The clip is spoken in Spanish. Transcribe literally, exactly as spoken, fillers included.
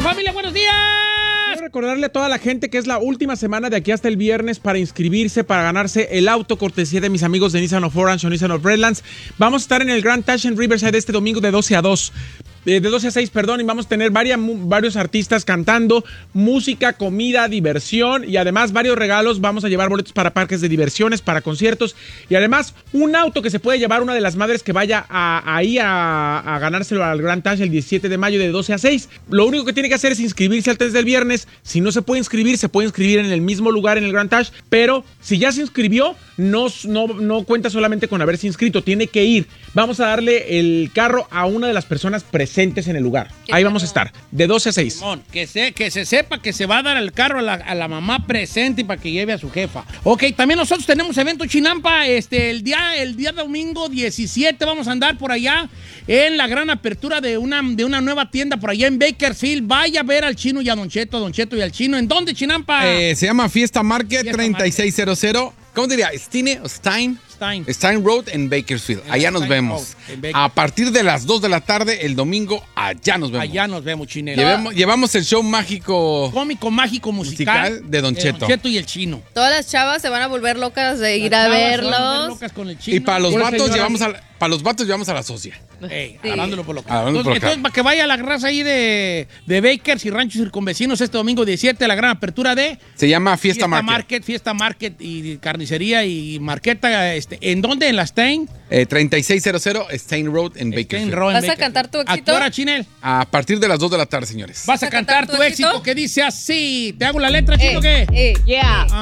familia, buenos días. Quiero recordarle a toda la gente que es la última semana de aquí hasta el viernes para inscribirse, para ganarse el auto cortesía de mis amigos de Nissan of Orange o Nissan of Redlands. Vamos a estar en el Grand Tash en Riverside este domingo de doce a dos. De doce a seis, perdón, y vamos a tener varias, varios artistas cantando, música, comida, diversión y además varios regalos. Vamos a llevar boletos para parques de diversiones, para conciertos y además un auto que se puede llevar una de las madres que vaya a, ahí a, a ganárselo al Grand Tash el diecisiete de mayo de doce a seis. Lo único que tiene que hacer es inscribirse antes del viernes. Si no se puede inscribir, se puede inscribir en el mismo lugar en el Grand Tash, pero si ya se inscribió, no, no, no cuenta solamente con haberse inscrito, tiene que ir. Vamos a darle el carro a una de las personas presentes en el lugar. Ahí vamos a estar, de doce a seis. Simón, que se, que se sepa que se va a dar el carro a la, a la mamá presente y para que lleve a su jefa. Ok, también nosotros tenemos evento Chinampa, este, el día, el día domingo diecisiete vamos a andar por allá en la gran apertura de una, de una nueva tienda por allá en Bakersfield. Vaya a ver al Chino y a Don Cheto, a Don Cheto y al Chino. ¿En dónde, Chinampa? Eh, se llama Fiesta Market Fiesta treinta y seis cero cero. ¿Cómo diría? ¿Stine o Stein? Stein. Stein Road en Bakersfield. En allá nos Stein vemos. Road, en Baker- A partir de las dos de la tarde, el domingo, allá nos vemos. Allá nos vemos, Chinelo. Llevemos- llevamos el show mágico Cómico, mágico, musical. musical de Don Cheto. Don Cheto y el Chino. Todas las chavas se van a volver locas de ir Las a chavas se van a volver verlos. locas con el Chino. Y para los Pura vatos señora. llevamos a la, para los vatos llevamos a la socia. Ey, Sí. hablándolo por lo que. Hablándolo Entonces, por acá. entonces, para que vaya la raza ahí de, de Bakers y Ranchos Circunvecinos este domingo diecisiete, la gran apertura de Se llama Fiesta, Market. Fiesta Market y carnicería y marqueta. Este, ¿En dónde? ¿En la Stein? Eh, treinta y seis cero cero Stein Road en Stein Bakersfield. Row en ¿Vas a Bakersfield. cantar tu ¿A qué éxito? hora, Chinel? A partir de las dos de la tarde, señores. Vas a cantar tu éxito que dice así. ¿Te hago la letra, Chino, o qué? Eh, yeah. Ah.